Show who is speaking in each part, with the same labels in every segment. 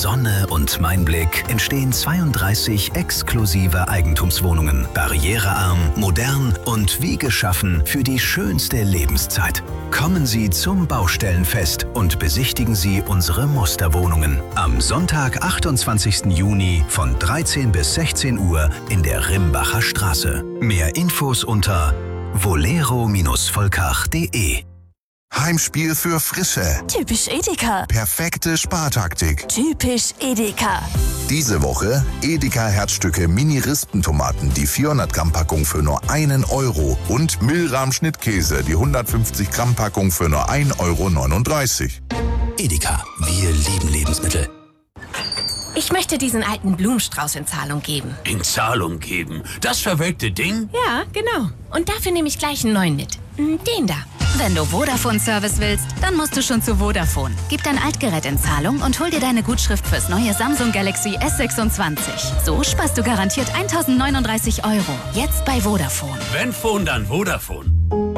Speaker 1: Sonne und Mein Blick entstehen 32 exklusive Eigentumswohnungen. Barrierearm, modern und wie geschaffen für die schönste Lebenszeit. Kommen Sie zum Baustellenfest und besichtigen Sie unsere Musterwohnungen. Am Sonntag, 28. Juni von 13 bis 16 Uhr in der Rimbacher Straße. Mehr Infos unter volero-volkach.de.
Speaker 2: Heimspiel für Frische.
Speaker 3: Typisch Edeka.
Speaker 2: Perfekte Spartaktik.
Speaker 3: Typisch Edeka.
Speaker 2: Diese Woche Edeka Herzstücke Mini-Rispentomaten, die 400 Gramm Packung für nur 1 Euro und Milram Schnittkäse, die 150 Gramm Packung für nur 1,39 Euro.
Speaker 1: Edeka, wir lieben Lebensmittel.
Speaker 4: Ich möchte diesen alten Blumenstrauß in Zahlung geben.
Speaker 5: In Zahlung geben? Das verwelkte Ding?
Speaker 4: Ja, genau. Und dafür nehme ich gleich einen neuen mit. Den da.
Speaker 6: Wenn du Vodafone-Service willst, dann musst du schon zu Vodafone. Gib dein Altgerät in Zahlung und hol dir deine Gutschrift fürs neue Samsung Galaxy S26. So sparst du garantiert 1.039 €. Jetzt bei Vodafone.
Speaker 5: Wenn Phone, dann Vodafone.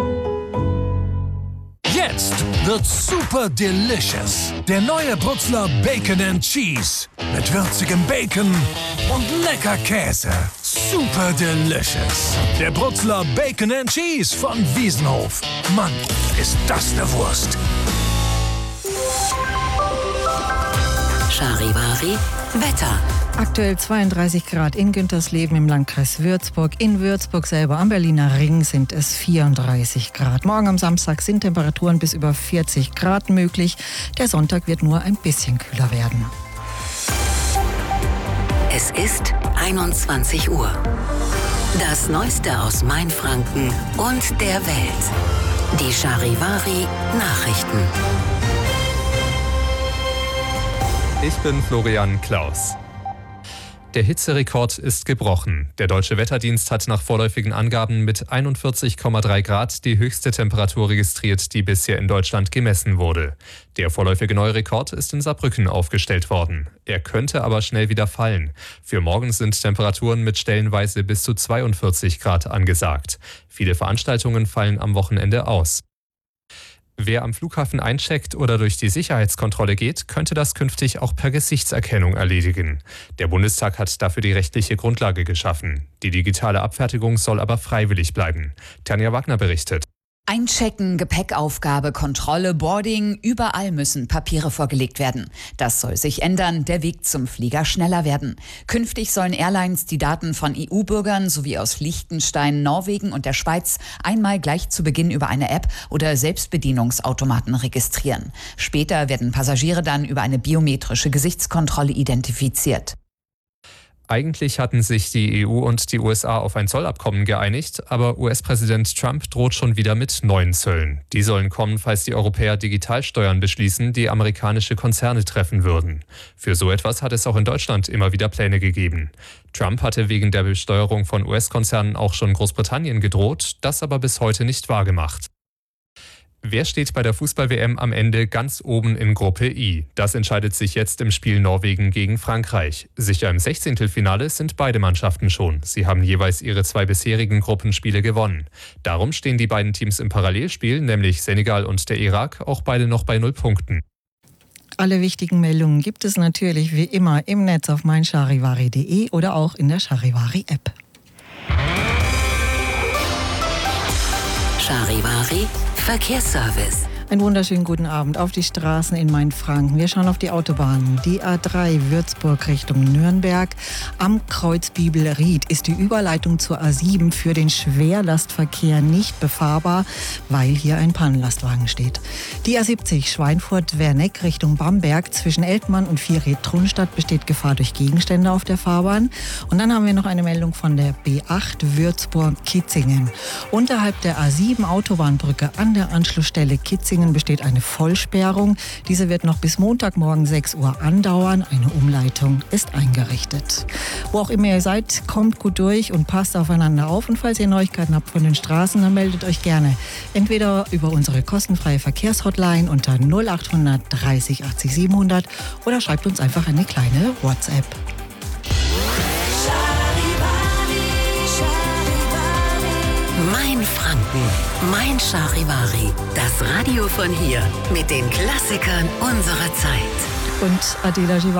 Speaker 7: Jetzt wird's super delicious. Der neue Brutzler Bacon and Cheese. Mit würzigem Bacon und lecker Käse. Super delicious. Der Brutzler Bacon and Cheese von Wiesenhof. Mann, ist das eine Wurst.
Speaker 6: Charivari Wetter.
Speaker 8: Aktuell 32 Grad in Güntersleben im Landkreis Würzburg. In Würzburg selber am Berliner Ring sind es 34 Grad. Morgen am Samstag sind Temperaturen bis über 40 Grad möglich. Der Sonntag wird nur ein bisschen kühler werden.
Speaker 6: Es ist 21 Uhr. Das Neueste aus Mainfranken und der Welt. Die Charivari Nachrichten.
Speaker 9: Ich bin Florian Klaus. Der Hitzerekord ist gebrochen. Der Deutsche Wetterdienst hat nach vorläufigen Angaben mit 41,3 Grad die höchste Temperatur registriert, die bisher in Deutschland gemessen wurde. Der vorläufige neue Rekord ist in Saarbrücken aufgestellt worden. Er könnte aber schnell wieder fallen. Für morgen sind Temperaturen mit stellenweise bis zu 42 Grad angesagt. Viele Veranstaltungen fallen am Wochenende aus. Wer am Flughafen eincheckt oder durch die Sicherheitskontrolle geht, könnte das künftig auch per Gesichtserkennung erledigen. Der Bundestag hat dafür die rechtliche Grundlage geschaffen. Die digitale Abfertigung soll aber freiwillig bleiben. Tanja Wagner berichtet.
Speaker 10: Einchecken, Gepäckaufgabe, Kontrolle, Boarding, überall müssen Papiere vorgelegt werden. Das soll sich ändern, der Weg zum Flieger schneller werden. Künftig sollen Airlines die Daten von EU-Bürgern sowie aus Liechtenstein, Norwegen und der Schweiz einmal gleich zu Beginn über eine App oder Selbstbedienungsautomaten registrieren. Später werden Passagiere dann über eine biometrische Gesichtskontrolle identifiziert.
Speaker 9: Eigentlich hatten sich die EU und die USA auf ein Zollabkommen geeinigt, aber US-Präsident Trump droht schon wieder mit neuen Zöllen. Die sollen kommen, falls die Europäer Digitalsteuern beschließen, die amerikanische Konzerne treffen würden. Für so etwas hat es auch in Deutschland immer wieder Pläne gegeben. Trump hatte wegen der Besteuerung von US-Konzernen auch schon Großbritannien gedroht, das aber bis heute nicht wahrgemacht. Wer steht bei der Fußball-WM am Ende ganz oben in Gruppe I? Das entscheidet sich jetzt im Spiel Norwegen gegen Frankreich. Sicher im 16. sind beide Mannschaften schon. Sie haben jeweils ihre 2 bisherigen Gruppenspiele gewonnen. Darum stehen die beiden Teams im Parallelspiel, nämlich Senegal und der Irak, auch beide noch bei 0 Punkten.
Speaker 8: Alle wichtigen Meldungen gibt es natürlich wie immer im Netz auf meincharivari.de oder auch in der Charivari-App.
Speaker 6: Charivari Verkehrsservice.
Speaker 8: Einen wunderschönen guten Abend auf die Straßen in Mainfranken. Wir schauen auf die Autobahnen. Die A3 Würzburg Richtung Nürnberg. Am Kreuz Bibelried ist die Überleitung zur A7 für den Schwerlastverkehr nicht befahrbar, weil hier ein Pannenlastwagen steht. Die A70 Schweinfurt-Werneck Richtung Bamberg zwischen Eltmann und Vierried-Trunstadt besteht Gefahr durch Gegenstände auf der Fahrbahn. Und dann haben wir noch eine Meldung von der B8 Würzburg-Kitzingen. Unterhalb der A7 Autobahnbrücke an der Anschlussstelle Kitzingen besteht eine Vollsperrung. Diese wird noch bis Montagmorgen 6 Uhr andauern. Eine Umleitung ist eingerichtet. Wo auch immer ihr seid, kommt gut durch und passt aufeinander auf. Und falls ihr Neuigkeiten habt von den Straßen, dann meldet euch gerne. Entweder über unsere kostenfreie Verkehrshotline unter 0800 30 80 700 oder schreibt uns einfach eine kleine WhatsApp.
Speaker 6: Mainfranken, Mein Charivari, das Radio von hier mit den Klassikern unserer Zeit.
Speaker 8: Und Adela